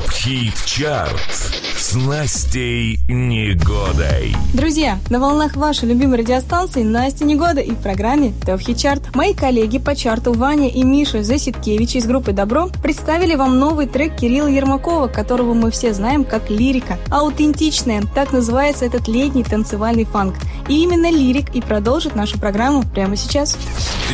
ТОП-ХИТ ЧАРТ с Настей Негодой. Друзья, на волнах вашей любимой радиостанции Настя Негода и в программе ТОП-ХИТ ЧАРТ. Мои коллеги по чарту Ваня и Миша Заситкевич из группы «Добро» представили вам новый трек Кирилла Ермакова, которого мы все знаем как «Лирика». Аутентичная, так называется этот летний танцевальный фанк. И именно лирик и продолжит нашу программу прямо сейчас.